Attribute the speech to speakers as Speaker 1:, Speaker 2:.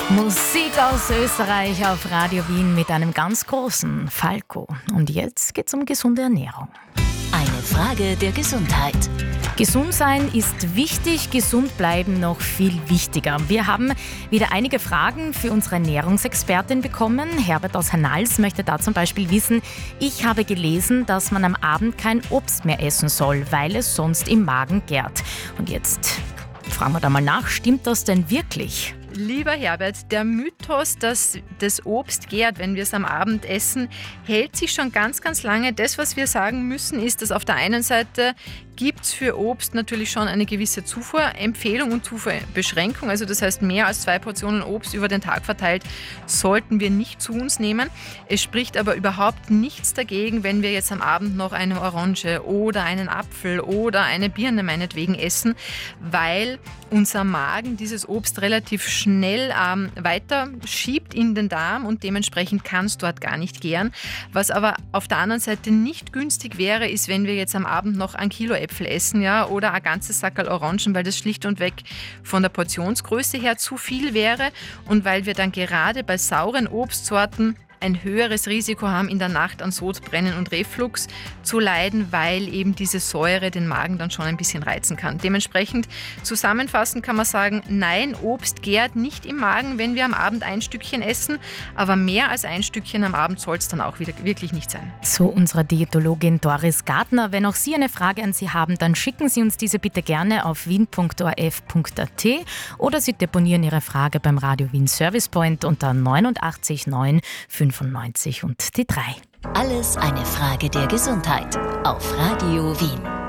Speaker 1: Musik aus Österreich auf Radio Wien mit einem ganz großen Falco. Und jetzt geht's um gesunde Ernährung.
Speaker 2: Eine Frage der Gesundheit.
Speaker 1: Gesund sein ist wichtig, gesund bleiben noch viel wichtiger. Wir haben wieder einige Fragen für unsere Ernährungsexpertin bekommen. Herbert aus Hernals möchte da zum Beispiel wissen: Ich habe gelesen, dass man am Abend kein Obst mehr essen soll, weil es sonst im Magen gärt. Und jetzt fragen wir da mal nach, stimmt das denn wirklich?
Speaker 3: Lieber Herbert, der Mythos, dass das Obst gärt, wenn wir es am Abend essen, hält sich schon ganz, ganz lange. Das, was wir sagen müssen, ist, dass auf der einen Seite gibt es für Obst natürlich schon eine gewisse Zufuhrempfehlung und Zufuhrbeschränkung. Also das heißt, mehr als 2 Portionen Obst über den Tag verteilt sollten wir nicht zu uns nehmen. Es spricht aber überhaupt nichts dagegen, wenn wir jetzt am Abend noch eine Orange oder einen Apfel oder eine Birne meinetwegen essen, weil unser Magen dieses Obst relativ schnell weiter schiebt in den Darm und dementsprechend kann es dort gar nicht gären. Was aber auf der anderen Seite nicht günstig wäre, ist, wenn wir jetzt am Abend noch 1 Kilo Äpfel essen, ja, oder ein ganzes Sackerl Orangen, weil das schlicht und weg von der Portionsgröße her zu viel wäre und weil wir dann gerade bei sauren Obstsorten ein höheres Risiko haben, in der Nacht an Sodbrennen und Reflux zu leiden, weil eben diese Säure den Magen dann schon ein bisschen reizen kann. Dementsprechend zusammenfassend kann man sagen, nein, Obst gärt nicht im Magen, wenn wir am Abend ein Stückchen essen, aber mehr als ein Stückchen am Abend soll es dann auch wieder wirklich nicht sein.
Speaker 1: So unserer Diätologin Doris Gartner. Wenn auch Sie eine Frage an Sie haben, dann schicken Sie uns diese bitte gerne auf wien.orf.at oder Sie deponieren Ihre Frage beim Radio Wien Service Point unter 89 9 95 und die 3.
Speaker 2: Alles eine Frage der Gesundheit auf Radio Wien.